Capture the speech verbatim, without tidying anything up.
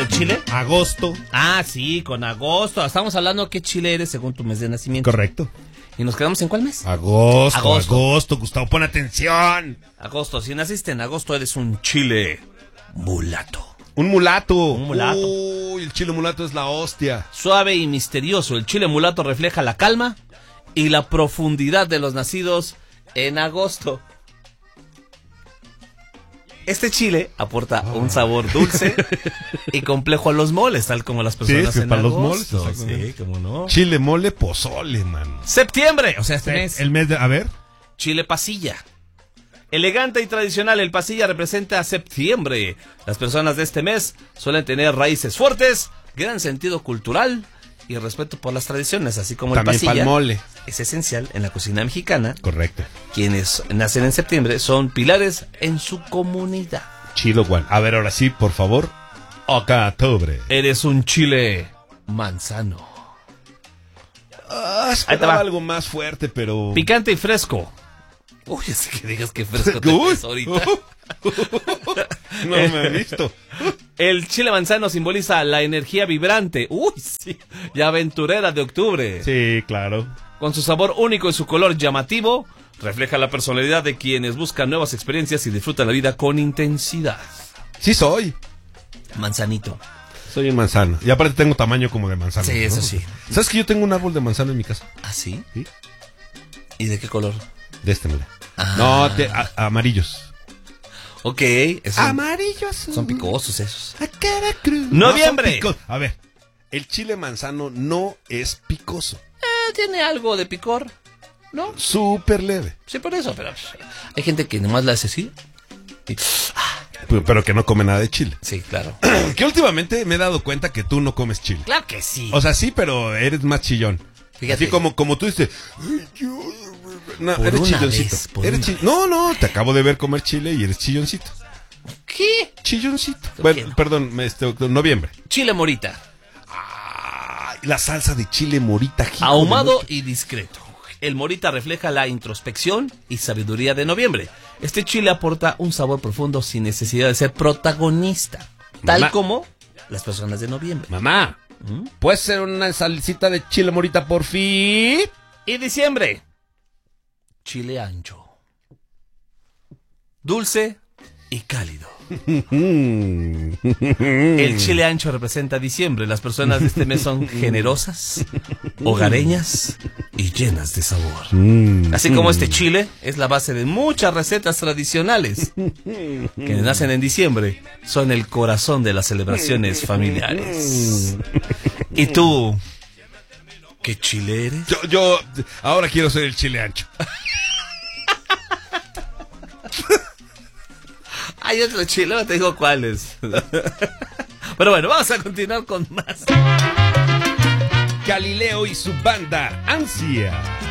el chile? Agosto. Ah, sí, con agosto. Estamos hablando qué chile eres según tu mes de nacimiento. Correcto. ¿Y nos quedamos en cuál mes? Agosto, Agosto. agosto, Gustavo, pon atención. Agosto. Si naciste en agosto, eres un chile mulato. Un mulato. Un mulato. Uy, el chile mulato es la hostia. Suave y misterioso, el chile mulato refleja la calma y la profundidad de los nacidos en agosto. Este chile aporta oh. un sabor dulce y complejo a los moles, tal como las personas sí, en para agosto. los moles. Sí, cómo no. Chile, mole, pozole, man. Septiembre, o sea, este sí, mes. El mes de, a ver. Chile pasilla. Elegante y tradicional, el pasilla representa a septiembre. Las personas de este mes suelen tener raíces fuertes, gran sentido cultural y respeto por las tradiciones, así como también el pasilla pa'l mole. Es esencial en la cocina mexicana. Correcto. Quienes nacen en septiembre son pilares en su comunidad. Chido, Juan. A ver, ahora sí, por favor. Octubre. Eres un chile manzano. Ah, esperaba algo más fuerte, pero... Picante y fresco. Uy, es que digas que fresco te ves ahorita. No me he visto. El chile manzano simboliza la energía vibrante, uy, sí, y aventurera de octubre. Sí, claro. Con su sabor único y su color llamativo, refleja la personalidad de quienes buscan nuevas experiencias y disfrutan la vida con intensidad. Sí soy. Manzanito. Soy un manzano. Y aparte tengo tamaño como de manzano. Sí, ¿no? eso sí. ¿Sabes que yo tengo un árbol de manzano en mi casa? ¿Ah, sí? Sí. ¿Y de qué color? De este, mira. Ah. No, te, a, amarillos. Ok. Esos amarillos. Son picosos esos. A cara cruz. Noviembre. No, a ver, el chile manzano no es picoso. Eh, tiene algo de picor, ¿no? Súper leve. Sí, por eso, pero hay gente que nomás la hace así. Y, ah. pero, pero que no come nada de chile. Sí, claro. Que últimamente me he dado cuenta que tú no comes chile. Claro que sí. O sea, sí, pero eres más chillón. Fíjate. Así como, como tú dices... No, por eres una chilloncito. Vez, por eres una chi- no, no, te acabo de ver comer chile y eres chilloncito. ¿Qué? Chilloncito. Bueno, no? perdón, este, noviembre. Chile morita. Ah, la salsa de chile morita. Ahumado y discreto. El morita refleja la introspección y sabiduría de noviembre. Este chile aporta un sabor profundo sin necesidad de ser protagonista. Tal Mamá. como las personas de noviembre. Mamá, ¿Mm? ¿puede ser una salsita de chile morita por fin? Y diciembre. Chile ancho. Dulce y cálido. El chile ancho representa diciembre. Las personas de este mes son generosas, hogareñas y llenas de sabor. Así como este chile es la base de muchas recetas tradicionales. Quienes nacen en diciembre son el corazón de las celebraciones familiares. ¿Y tú? ¿Qué chile eres? Yo, yo, ahora quiero ser el chile ancho. Hay otro chile, no te digo cuáles. Pero bueno, vamos a continuar con más. Galileo y su banda Ansia.